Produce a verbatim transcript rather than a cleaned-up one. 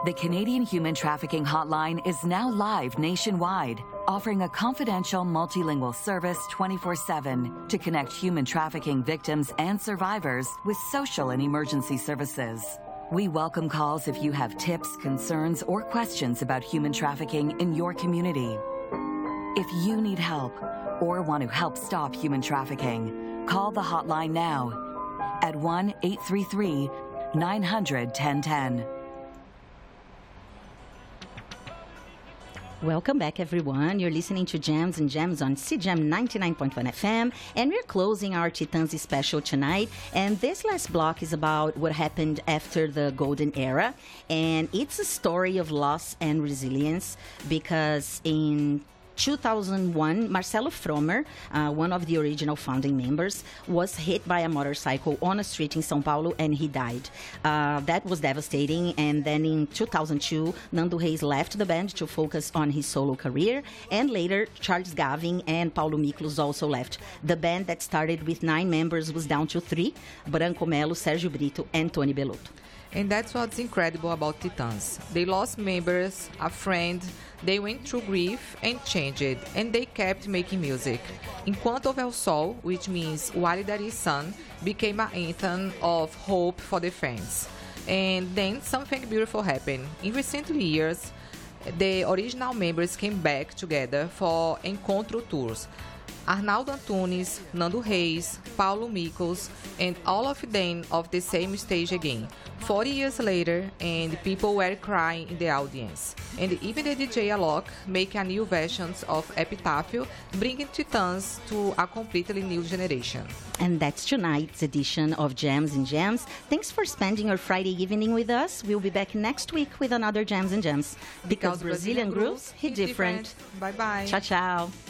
The Canadian Human Trafficking Hotline is now live nationwide, offering a confidential multilingual service twenty-four seven to connect human trafficking victims and survivors with social and emergency services. We welcome calls if you have tips, concerns, or questions about human trafficking in your community. If you need help or want to help stop human trafficking, call the hotline now at one eight three three, nine hundred, ten ten. Welcome back, everyone. You're listening to Jams and Gems on C G M ninety-nine point one F M, and we're closing our Titãs special tonight. And this last block is about what happened after the Golden Era, and it's a story of loss and resilience because in two thousand one, Marcelo Fromer, uh, one of the original founding members, was hit by a motorcycle on a street in São Paulo, and he died. Uh, that was devastating, and then in two thousand two, Nando Reis left the band to focus on his solo career, and later, Charles Gavin and Paulo Miklos also left. The band that started with nine members was down to three: Branco Melo, Sérgio Brito, and Tony Bellotto. And that's what's incredible about Titãs. They lost members, a friend, they went through grief and changed, and they kept making music. Enquanto Houver o Sol, which means While There Is Sun, became an anthem of hope for the fans. And then something beautiful happened. In recent years, the original members came back together for Encontro tours. Arnaldo Antunes, Nando Reis, Paulo Miklos, and all of them of the same stage again. Forty years later, and people were crying in the audience. And even the D J Alok make a new versions of Epitaph, bringing Titãs to a completely new generation. And that's tonight's edition of Jams and Gems. Thanks for spending your Friday evening with us. We'll be back next week with another Jams and Gems. Because, because Brazilian, Brazilian grooves hit different. different. Bye-bye. Ciao, ciao.